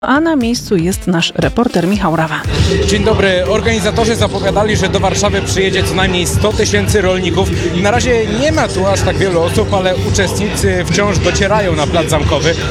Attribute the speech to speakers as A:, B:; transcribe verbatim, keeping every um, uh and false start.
A: A na miejscu jest nasz reporter Michał Rawa.
B: Dzień dobry. Organizatorzy zapowiadali, że do Warszawy przyjedzie co najmniej sto tysięcy rolników. Na razie nie ma tu aż tak wielu osób, ale uczestnicy wciąż docierają na Plac Zamkowy.